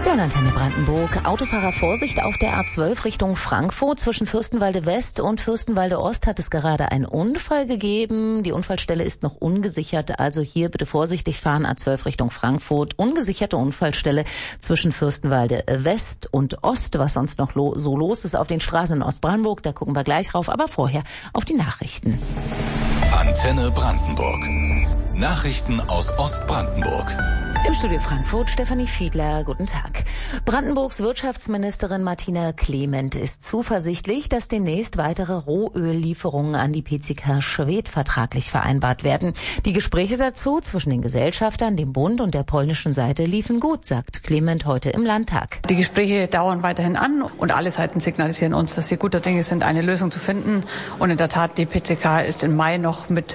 So, in Antenne Brandenburg. Autofahrer Vorsicht auf der A12 Richtung Frankfurt. Zwischen Fürstenwalde West und Fürstenwalde Ost hat es gerade einen Unfall gegeben. Die Unfallstelle ist noch ungesichert. Also hier bitte vorsichtig fahren. A12 Richtung Frankfurt. Ungesicherte Unfallstelle zwischen Fürstenwalde West und Ost. Was sonst noch so los ist auf den Straßen in Ostbrandenburg, da gucken wir gleich rauf. Aber vorher auf die Nachrichten. Antenne Brandenburg. Nachrichten aus Ostbrandenburg. Im Studio Frankfurt Stefanie Fiedler, guten Tag. Brandenburgs Wirtschaftsministerin Martina Clement ist zuversichtlich, dass demnächst weitere Rohöllieferungen an die PCK Schwedt vertraglich vereinbart werden. Die Gespräche dazu zwischen den Gesellschaftern, dem Bund und der polnischen Seite liefen gut, sagt Clement heute im Landtag. Die Gespräche dauern weiterhin an und alle Seiten signalisieren uns, dass sie guter Dinge sind, eine Lösung zu finden. Und in der Tat, die PCK ist im Mai noch mit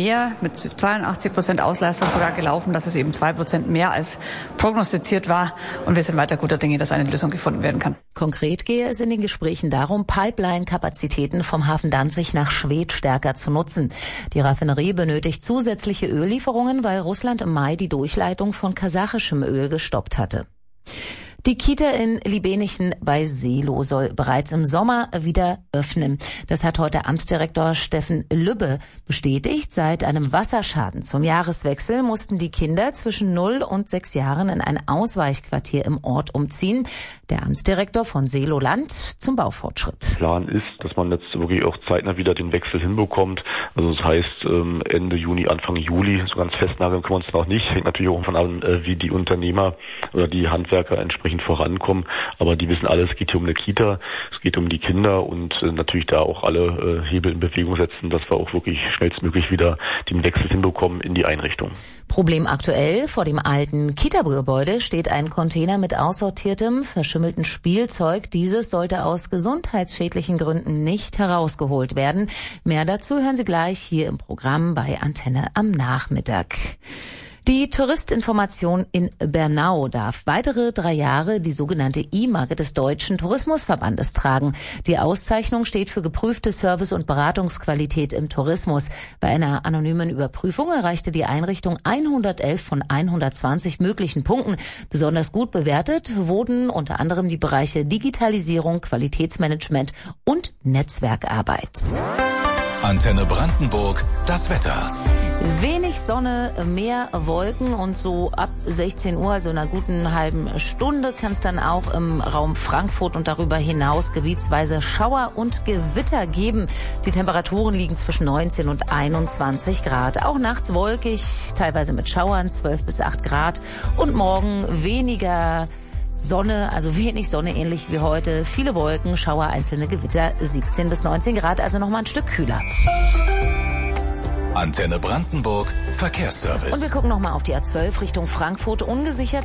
82% Auslastung sogar gelaufen. Das ist eben 2% mehr als prognostiziert war. Und wir sind weiter guter Dinge, dass eine Lösung gefunden werden kann. Konkret gehe es in den Gesprächen darum, Pipeline-Kapazitäten vom Hafen Danzig nach Schwedt stärker zu nutzen. Die Raffinerie benötigt zusätzliche Öllieferungen, weil Russland im Mai die Durchleitung von kasachischem Öl gestoppt hatte. Die Kita in Liebenichen bei Seelow soll bereits im Sommer wieder öffnen. Das hat heute Amtsdirektor Steffen Lübbe bestätigt. Seit einem Wasserschaden zum Jahreswechsel mussten die Kinder zwischen 0 und 6 Jahren in ein Ausweichquartier im Ort umziehen. Der Amtsdirektor von Seelow Land zum Baufortschritt. Plan ist, dass man jetzt wirklich auch zeitnah wieder den Wechsel hinbekommt. Also das heißt Ende Juni, Anfang Juli. So ganz festnageln können wir uns noch nicht. Hängt natürlich auch davon an, wie die Unternehmer oder die Handwerker entsprechend vorankommen. Aber die wissen alle, es geht hier um eine Kita, es geht um die Kinder und natürlich da auch alle Hebel in Bewegung setzen, dass wir auch wirklich schnellstmöglich wieder den Wechsel hinbekommen in die Einrichtung. Problem aktuell: Vor dem alten Kita-Gebäude steht ein Container mit aussortiertem, verschimmelten Spielzeug. Dieses sollte aus gesundheitsschädlichen Gründen nicht herausgeholt werden. Mehr dazu hören Sie gleich hier im Programm bei Antenne am Nachmittag. Die Touristinformation in Bernau darf weitere 3 Jahre die sogenannte I-Marke des Deutschen Tourismusverbandes tragen. Die Auszeichnung steht für geprüfte Service- und Beratungsqualität im Tourismus. Bei einer anonymen Überprüfung erreichte die Einrichtung 111 von 120 möglichen Punkten. Besonders gut bewertet wurden unter anderem die Bereiche Digitalisierung, Qualitätsmanagement und Netzwerkarbeit. Antenne Brandenburg, das Wetter. Wenig Sonne, mehr Wolken und so ab 16 Uhr, also in einer guten halben Stunde, kann es dann auch im Raum Frankfurt und darüber hinaus gebietsweise Schauer und Gewitter geben. Die Temperaturen liegen zwischen 19 und 21 Grad. Auch nachts wolkig, teilweise mit Schauern, 12 bis 8 Grad. Und morgen weniger Sonne, also wenig Sonne, ähnlich wie heute. Viele Wolken, Schauer, einzelne Gewitter, 17 bis 19 Grad, also nochmal ein Stück kühler. Antenne Brandenburg, Verkehrsservice. Und wir gucken nochmal auf die A12 Richtung Frankfurt. Ungesichert